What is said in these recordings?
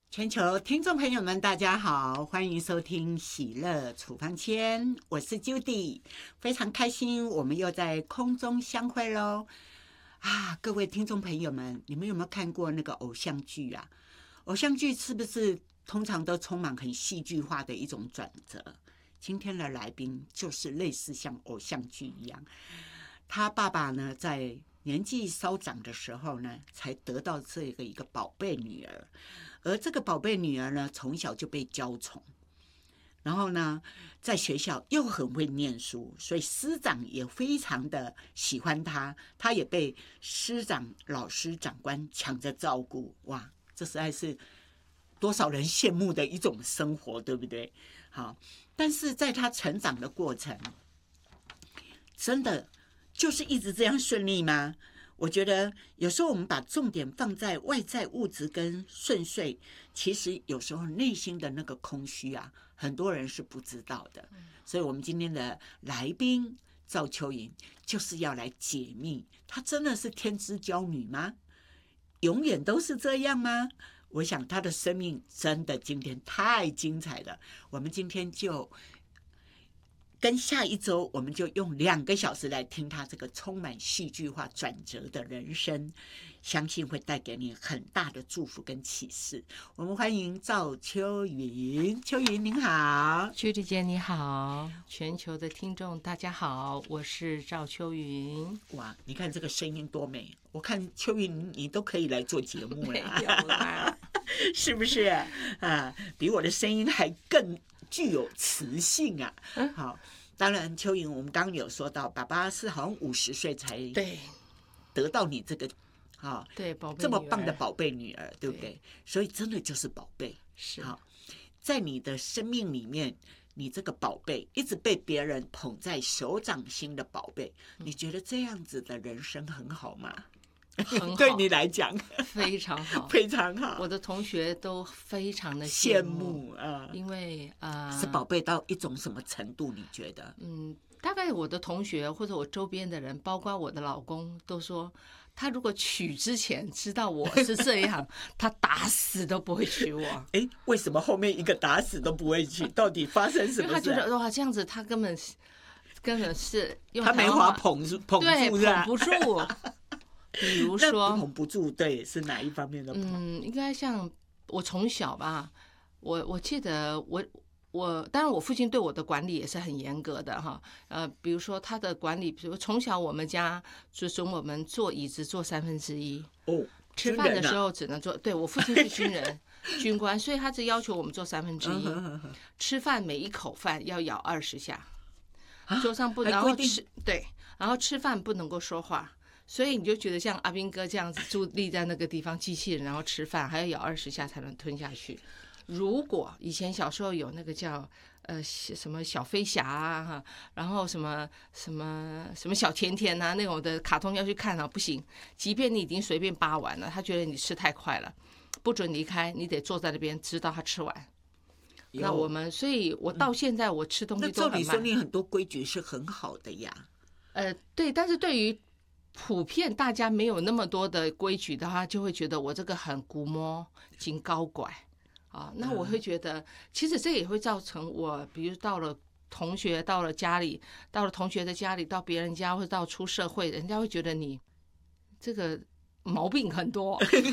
全球听众朋友们，大家好，欢迎收听喜乐处方签，我是 Judy， 非常开心，我们又在空中相会喽。各位听众朋友们，你们有没有看过那个偶像剧啊？偶像剧是不是通常都充满很戏剧化的一种转折？今天的来宾就是类似像偶像剧一样，他爸爸呢在年纪稍长的时候呢，才得到这个一个宝贝女儿。而这个宝贝女儿呢，从小就被娇宠，然后呢，在学校又很会念书，所以师长也非常的喜欢她，她也被师长、老师、长官抢着照顾。哇，这实在是多少人羡慕的一种生活，对不对？好，但是在她成长的过程，真的就是一直这样顺利吗？我觉得有时候我们把重点放在外在物质跟顺遂，其实有时候内心的那个空虚啊，很多人是不知道的。所以我们今天的来宾赵秋莹就是要来解密，她真的是天之娇女吗？永远都是这样吗？我想她的生命真的今天太精彩了，我们今天就跟下一周我们就用2个小时来听他这个充满戏剧化转折的人生，相信会带给你很大的祝福跟启示。我们欢迎赵秋云，秋云您好。 Judy姐你好，全球的听众大家好，我是赵秋云。 哇，你看这个声音多美！我看秋云你都可以来做节目了， 没有啦是不是啊？比我的声音还更具有磁性啊！好，当然，秋云，我们刚刚有说到，爸爸是好像50岁才得到你这个对宝贝这么棒的宝贝女儿，对不对？所以真的就是宝贝。 是好，在你的生命里面，你这个宝贝一直被别人捧在手掌心的宝贝，你觉得这样子的人生很好吗？ 很好， 对你来讲非常好， 非常好。 我的同学都非常的羡慕啊， 因为是宝贝到一种什么程度？你觉得？ 大概我的同学或者我周边的人，包括我的老公，都说他如果娶之前知道我是这样，他打死都不会娶我。 为什么后面一个打死都不会娶？到底发生什么事？ 因为他觉得哇，这样子他根本是用他没法捧住， 对，捧不住。比如说捧不住，对，是哪一方面的捧？ 应该像我从小吧，我记得当然我父亲对我的管理也是很严格的哈，比如说他的管理，比如从小我们家就准我们坐椅子坐1/3，吃饭的时候只能坐，对，我父亲是军人军官，所以他只要求我们坐1/3，吃饭每一口饭要咬20下，桌上不然后然后吃饭不能够说话。所以你就觉得像阿兵哥这样子伫立在那个地方，机器人，然后吃饭还要咬20下才能吞下去。如果以前小时候有那个叫什么小飞侠啊，然后什么小甜甜啊那种的卡通要去看啊，不行，即便你已经随便扒完了，他觉得你吃太快了，不准离开，你得坐在那边直到他吃完。那所以我到现在我吃东西都很慢。 那照理说你很多规矩是很好的呀。 对，但是对于普遍大家没有那么多的规矩的话，就会觉得我这个很古摸、挺高拐啊。那我会觉得，其实这也会造成我，比如到了同学的家里，到别人家，或者到出社会，人家会觉得你这个毛病很多。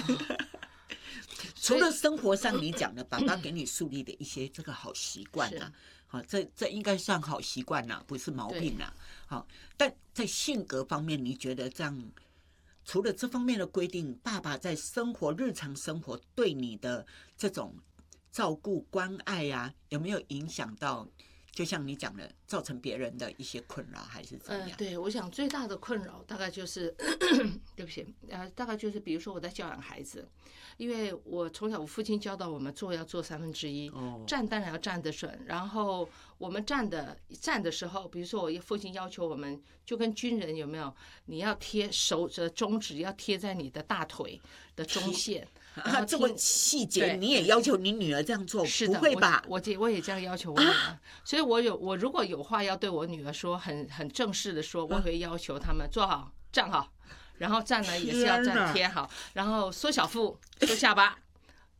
除了生活上你讲的爸爸给你树立的一些这个好习惯啊，好，这应该算好习惯啦，不是毛病啦。好，但在性格方面，你觉得这样，除了这方面的规定，爸爸在日常生活对你的这种照顾关爱啊，有没有影响到？就像你讲的，造成别人的一些困扰，还是怎么样？ 对，我想最大的困扰大概就是对不起，大概就是比如说我在教养孩子，因为我从小我父亲教导我们要坐1/3，站当然要站得准，然后我们站的时候，比如说我父亲要求我们就跟军人有没有，你要贴手的中指要贴在你的大腿的中线。 这么细节，你也要求你女儿这样做？ 是的， 不会吧？ 我也这样要求我女儿，所以我如果有话要对我女儿说，很正式的说，我会要求他们坐好、站好，然后站呢也是要站贴好，然后缩小腹、缩下巴，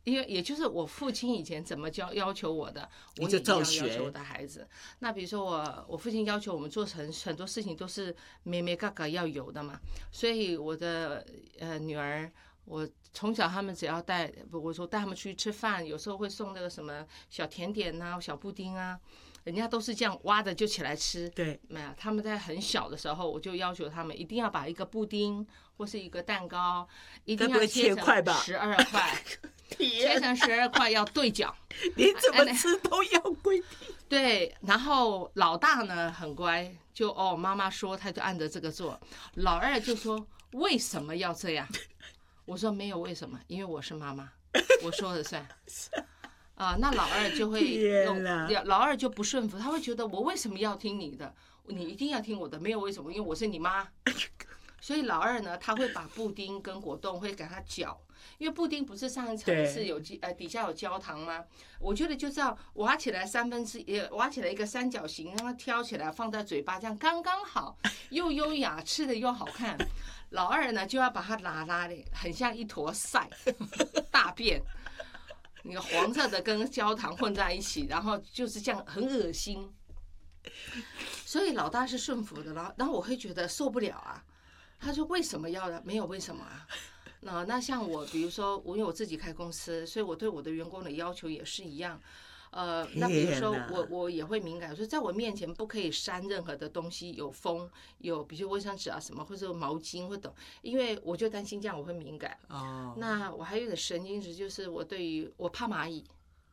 因为也就是我父亲以前怎么要求我的，我也一样要求我的孩子。那比如说我父亲要求我们做成很多事情都是咩咩嘎嘎要有的嘛，所以我的女儿，我从小他们只要我说带他们出去吃饭，有时候会送那个什么小甜点啊、小布丁啊。人家都是这样挖的就起来吃， 对， 没有。他们在很小的时候，我就要求他们一定要把一个布丁或是一个蛋糕，一定要切成12块，切成12块要对角。 你怎么吃都要规定。 对，然后老大呢很乖，就妈妈说他就按着这个做。老二就说为什么要这样？我说没有为什么，因为我是妈妈，我说了算。那老二就会老二就不顺服，他会觉得我为什么要听你的？你一定要听我的，没有为什么，因为我是你妈。所以老二呢，他会把布丁跟果冻会给他搅，因为布丁不是上一层是有底下有焦糖吗？我觉得就是要挖起来挖起来一个三角形，让它挑起来放在嘴巴，这样刚刚好，又优雅，吃的又好看。老二呢就要把它拉的很像一坨塞大便。那个黄色的跟焦糖混在一起，然后就是这样很恶心，所以老大是顺服的，然后我会觉得受不了啊。他说为什么要的？没有为什么啊。那像我，比如说因为我自己开公司，所以我对我的员工的要求也是一样。那比如说我也会敏感，说在我面前不可以扇任何的东西，有风，有比如卫生纸啊什么，或者毛巾或者，因为我就担心这样我会敏感。那我还有点神经质，就是我怕蚂蚁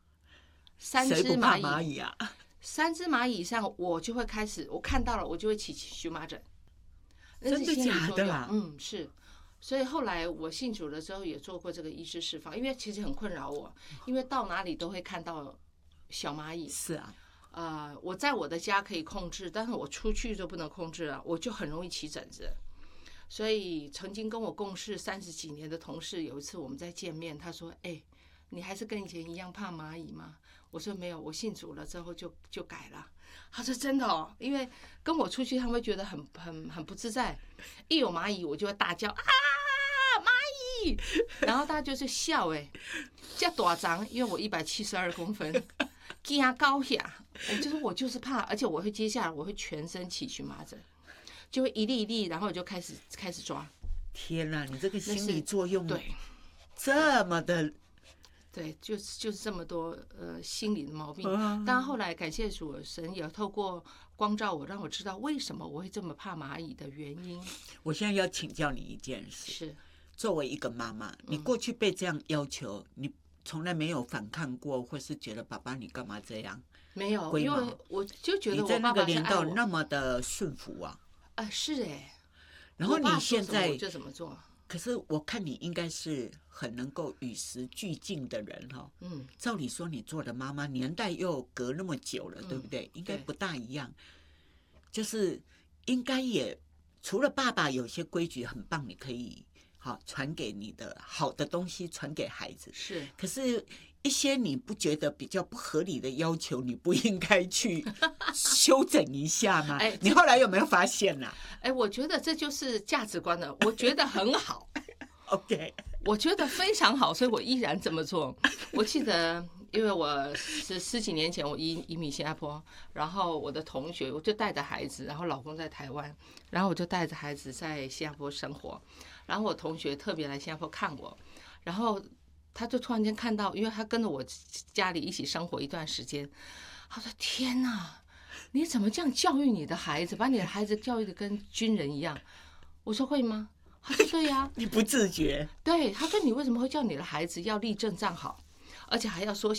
，3只蚂蚁啊 ，3只蚂蚁以上我就会开始，我看到了我就会起荨麻疹。 真的假的啦？ 是。所以后来我信主了之后也做过这个医治释放，因为其实很困扰我，因为到哪里都会看到小蚂蚁。 是啊， 我在我的家可以控制，但是我出去就不能控制了，我就很容易起疹子。所以曾经跟我共事30几年的同事，有一次我们在见面，他说：“你还是跟以前一样怕蚂蚁吗？”我说：“没有，我信主了之后就改了。”他说：“真的哦，因为跟我出去，他们会觉得很不自在，一有蚂蚁我就会大叫啊蚂蚁，然后大家就是笑这大张，因为我172公分。”惊高下，我就是怕，而且我会接下来我会全身起荨麻疹，就会一粒一粒，然后我就开始抓。 天哪，你这个心理作用对这么的， 对，就是这么多心理的毛病。但后来感谢主，神也透过光照我，让我知道为什么我会这么怕蚂蚁的原因。 我现在要请教你一件事， 是作为一个妈妈，你过去被这样要求，你从来没有反抗过，或是觉得爸爸你干嘛这样？ 没有，因为我就觉得我爸爸是爱我。 你在那个年代那么的顺服啊！ 是然后你现在我就怎么做？ 可是我看你应该是很能够与时俱进的人哈。照理说你做的妈妈年代又隔那么久了，对不对？应该不大一样。就是应该也除了爸爸有些规矩很棒，你可以传给你的好的东西传给孩子， 是。 可是一些你不觉得比较不合理的要求，你不应该去修整一下吗？你后来有没有发现啊？ 我觉得这就是价值观了，我觉得很好。 OK， 我觉得非常好，所以我依然这么做。我记得，因为我是10几年前我移民新加坡，然后我的同学我就带着孩子，然后老公在台湾，然后我就带着孩子在新加坡生活。然后我同学特别来新加坡看我，然后他就突然间看到，因为他跟着我家里一起生活一段时间，他说：“天哪，你怎么这样教育你的孩子，把你的孩子教育的跟军人一样？”我说：“会吗？”他说：“对呀。” 你不自觉？ 对，他说：“你为什么会叫你的孩子要立正站好，而且还要说